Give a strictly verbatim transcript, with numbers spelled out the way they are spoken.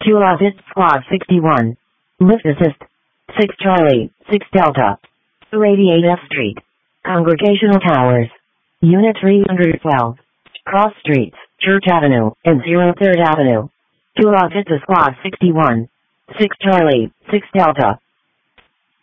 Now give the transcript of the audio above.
two Office Squad sixty-one. Lift Assist. six Charlie, six Delta. Radiate F Street. Congregational Towers. Unit three hundred twelve. Cross Streets, Church Avenue, and third Avenue. two Office Squad sixty-one. six Charlie, six Delta.